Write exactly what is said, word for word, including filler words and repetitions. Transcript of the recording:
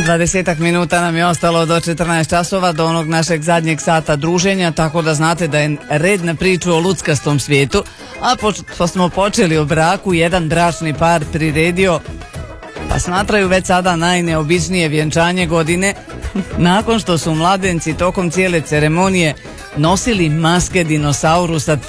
dvadesetak minuta nam je ostalo do četrnaest časova, do onog našeg zadnjeg sata druženja, tako da znate da je red na priču o luckastom svijetu. A pošto smo počeli o braku, jedan bračni par priredio, pa smatraju već sada najneobičnije vjenčanje godine, nakon što su mladenci tokom cijele ceremonije nosili maske dinosaurusa